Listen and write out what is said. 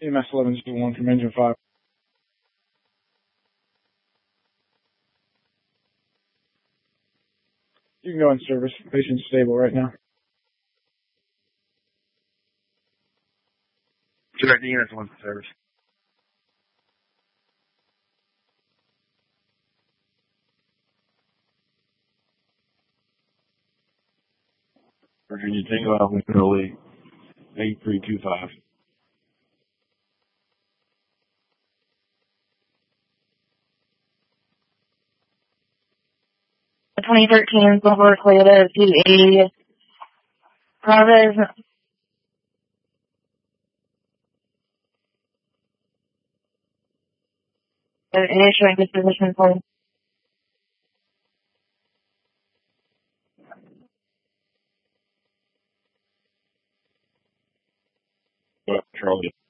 EMS 1101 from engine 5. You can go in service. Patient's stable right now. Direct units 1 service. Virginia Tango Alpha Italy 8325. The 2013 Silver Toyota CA Travis. It is showing disposition for Charlie.